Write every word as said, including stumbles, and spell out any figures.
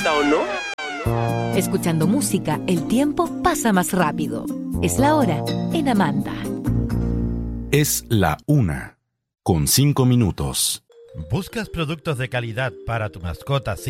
gusta o no. Escuchando música, el tiempo pasa más rápido. Es la hora en Amanda. Es la una, con cinco minutos. ¿Buscas productos de calidad para tu mascota?